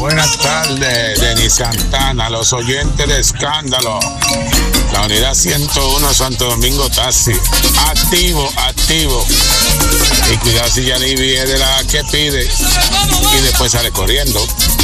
Buenas tardes, Denis Santana, los oyentes de Escándalo. La unidad 101 Santo Domingo Taxi. Activo. Y cuidado si Yanivi es de la que pide y después sale corriendo.